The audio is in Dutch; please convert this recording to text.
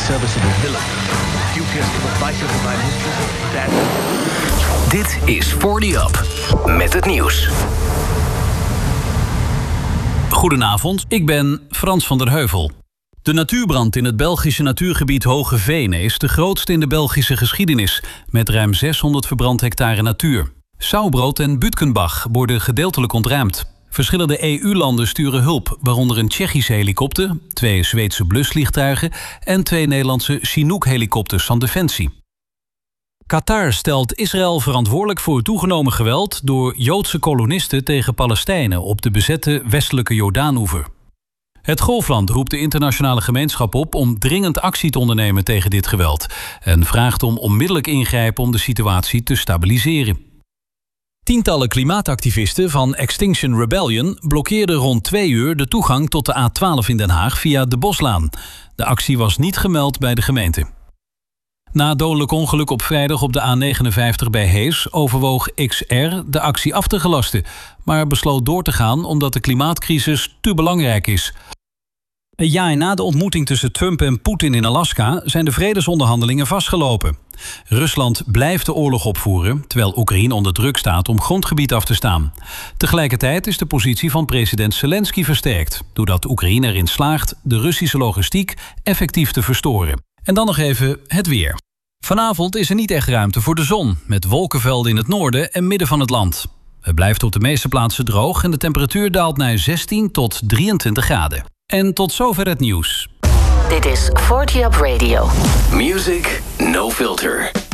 service of a villain, duteous to the vices of thy mistress, Dit is 40 Up, met het nieuws. Goedenavond, ik ben Frans van der Heuvel. De natuurbrand in het Belgische natuurgebied Hoge Venen is de grootste in de Belgische geschiedenis, met ruim 600 verbrand hectare natuur. Sauwbrood en Butkenbach worden gedeeltelijk ontruimd. Verschillende EU-landen sturen hulp, waaronder een Tsjechische helikopter, 2 Zweedse blusvliegtuigen en 2 Nederlandse Chinook-helikopters van Defensie. Qatar stelt Israël verantwoordelijk voor het toegenomen geweld door Joodse kolonisten tegen Palestijnen op de bezette westelijke Jordaanoever. Het Golfland roept de internationale gemeenschap op om dringend actie te ondernemen tegen dit geweld en vraagt om onmiddellijk ingrijpen om de situatie te stabiliseren. Tientallen klimaatactivisten van Extinction Rebellion blokkeerden rond 2 uur de toegang tot de A12 in Den Haag via de Boslaan. De actie was niet gemeld bij de gemeente. Na het dodelijk ongeluk op vrijdag op de A59 bij Hees overwoog XR de actie af te gelasten, maar besloot door te gaan omdat de klimaatcrisis te belangrijk is. Een jaar na de ontmoeting tussen Trump en Poetin in Alaska zijn de vredesonderhandelingen vastgelopen. Rusland blijft de oorlog opvoeren, terwijl Oekraïne onder druk staat om grondgebied af te staan. Tegelijkertijd is de positie van president Zelensky versterkt, doordat Oekraïne erin slaagt de Russische logistiek effectief te verstoren. En dan nog even het weer. Vanavond is er niet echt ruimte voor de zon, met wolkenvelden in het noorden en midden van het land. Het blijft op de meeste plaatsen droog en de temperatuur daalt naar 16 tot 23 graden. En tot zover het nieuws. Dit is 40 Up Radio. Music No Filter.